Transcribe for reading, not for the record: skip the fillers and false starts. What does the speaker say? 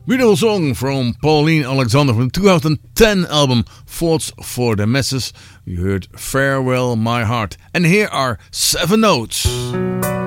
Beautiful song from Pauline Alexander from the 2010 album Thoughts for the Masses. You heard Farewell My Heart. And here are 7 notes.